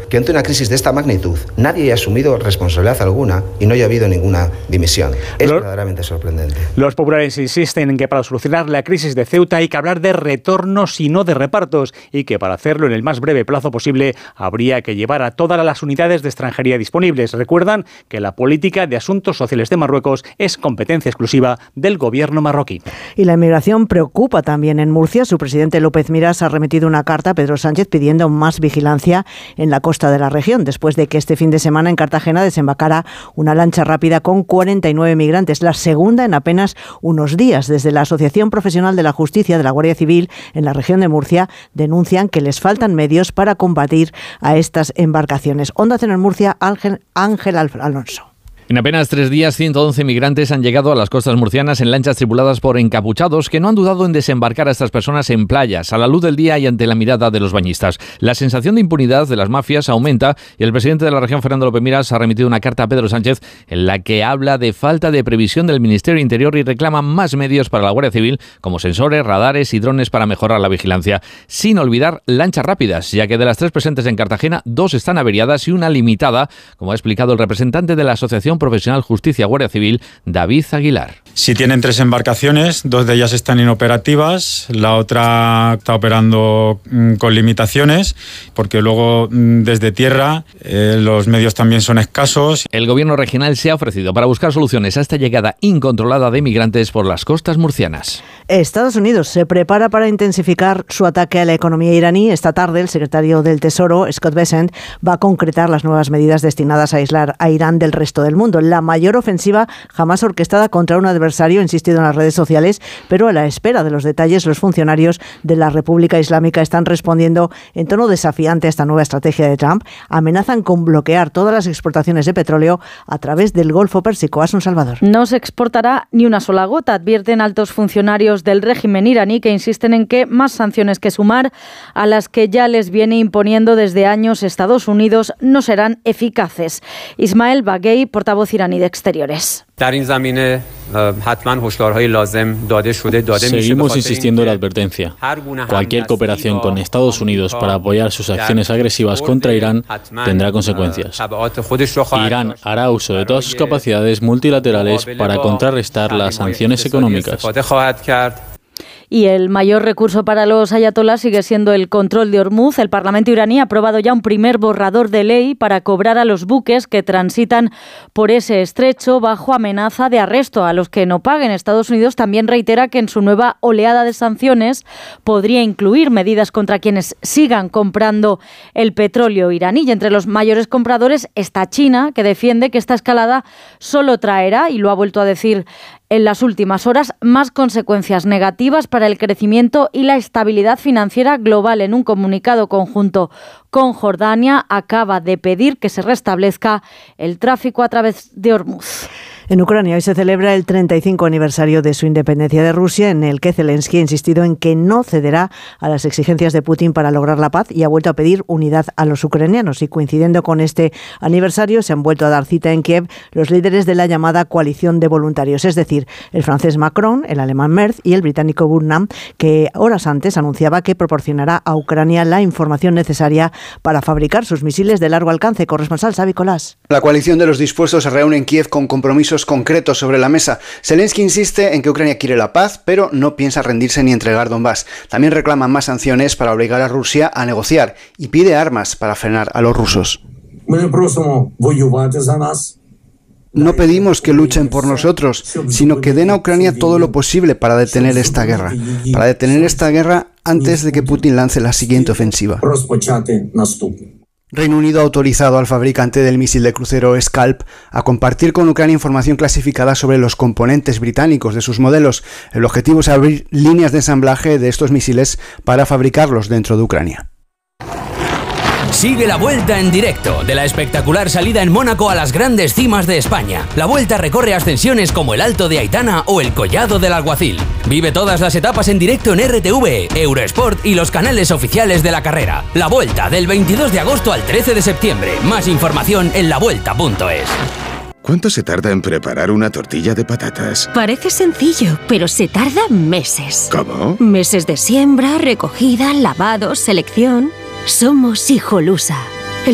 que ante una crisis de esta magnitud nadie haya asumido responsabilidad alguna y no haya habido ninguna dimisión. Es verdaderamente sorprendente. Los populares insisten en que para solucionar la crisis de Ceuta hay que hablar de retornos y no de repartos, y que para hacerlo en el más breve plazo posible habría que llevar a todas las unidades de extranjería disponibles. Recuerdan que la política de asuntos sociales de Marruecos es competencia exclusiva del gobierno marroquí. Y la inmigración preocupa también en Murcia. Su presidente López Miras ha remitido una carta a Pedro Sánchez pidiendo más vigilancia en la costa de la región, después de que este fin de semana en Cartagena desembarcara una lancha rápida con 49 migrantes, la segunda en apenas unos días. Desde la Asociación Profesional de la Justicia de la Guardia Civil en la región de Murcia denuncian que les faltan medios para combatir a estas embarcaciones. Onda Cero en Murcia, Ángel Alonso. En apenas 3 días, 111 migrantes han llegado a las costas murcianas en lanchas tripuladas por encapuchados que no han dudado en desembarcar a estas personas en playas, a la luz del día y ante la mirada de los bañistas. La sensación de impunidad de las mafias aumenta y el presidente de la región, Fernando López Miras, ha remitido una carta a Pedro Sánchez en la que habla de falta de previsión del Ministerio Interior y reclama más medios para la Guardia Civil, como sensores, radares y drones para mejorar la vigilancia. Sin olvidar lanchas rápidas, ya que de las 3 presentes en Cartagena, 2 están averiadas y una limitada, como ha explicado el representante de la Asociación Profesional Justicia Guardia Civil, David Aguilar. Si tienen 3 embarcaciones, 2 de ellas están inoperativas, la otra está operando con limitaciones, porque luego desde tierra los medios también son escasos. El gobierno regional se ha ofrecido para buscar soluciones a esta llegada incontrolada de migrantes por las costas murcianas. Estados Unidos se prepara para intensificar su ataque a la economía iraní. Esta tarde el secretario del Tesoro, Scott Bessent, va a concretar las nuevas medidas destinadas a aislar a Irán del resto del mundo. La mayor ofensiva jamás orquestada contra un adversario, insistido en las redes sociales, pero a la espera de los detalles, los funcionarios de la República Islámica están respondiendo en tono desafiante a esta nueva estrategia de Trump. Amenazan con bloquear todas las exportaciones de petróleo a través del Golfo Pérsico. Asun Salvador. No se exportará ni una sola gota, advierten altos funcionarios del régimen iraní, que insisten en que más sanciones que sumar a las que ya les viene imponiendo desde años Estados Unidos no serán eficaces. Ismael Baghei, portavoz iraní de Exteriores. Seguimos insistiendo en la advertencia. Cualquier cooperación con Estados Unidos para apoyar sus acciones agresivas contra Irán tendrá consecuencias. Irán hará uso de todas sus capacidades multilaterales para contrarrestar las sanciones económicas. Y el mayor recurso para los ayatolás sigue siendo el control de Hormuz. El Parlamento iraní ha aprobado ya un primer borrador de ley para cobrar a los buques que transitan por ese estrecho bajo amenaza de arresto a los que no paguen. Estados Unidos también reitera que en su nueva oleada de sanciones podría incluir medidas contra quienes sigan comprando el petróleo iraní. Y entre los mayores compradores está China, que defiende que esta escalada solo traerá, y lo ha vuelto a decir en las últimas horas, más consecuencias negativas para el crecimiento y la estabilidad financiera global. En un comunicado conjunto con Jordania, acaba de pedir que se restablezca el tráfico a través de Hormuz. En Ucrania hoy se celebra el 35 aniversario de su independencia de Rusia, en el que Zelensky ha insistido en que no cederá a las exigencias de Putin para lograr la paz y ha vuelto a pedir unidad a los ucranianos. Y coincidiendo con este aniversario, se han vuelto a dar cita en Kiev los líderes de la llamada coalición de voluntarios, es decir, el francés Macron, el alemán Merz y el británico Burnham, que horas antes anunciaba que proporcionará a Ucrania la información necesaria para fabricar sus misiles de largo alcance. Corresponsal Xavi Colás. La coalición de los dispuestos se reúne en Kiev con compromisos concretos sobre la mesa. Zelensky insiste en que Ucrania quiere la paz, pero no piensa rendirse ni entregar Donbass. También reclama más sanciones para obligar a Rusia a negociar y pide armas para frenar a los rusos. No pedimos que luchen por nosotros, sino que den a Ucrania todo lo posible para detener esta guerra. Para detener esta guerra antes de que Putin lance la siguiente ofensiva. Reino Unido ha autorizado al fabricante del misil de crucero Scalp a compartir con Ucrania información clasificada sobre los componentes británicos de sus modelos. El objetivo es abrir líneas de ensamblaje de estos misiles para fabricarlos dentro de Ucrania. Sigue la Vuelta en directo, de la espectacular salida en Mónaco a las grandes cimas de España. La Vuelta recorre ascensiones como el Alto de Aitana o el Collado del Alguacil. Vive todas las etapas en directo en RTV, Eurosport y los canales oficiales de la carrera. La Vuelta, del 22 de agosto al 13 de septiembre. Más información en lavuelta.es. ¿Cuánto se tarda en preparar una tortilla de patatas? Parece sencillo, pero se tarda meses. ¿Cómo? Meses de siembra, recogida, lavado, selección. Somos Hijolusa.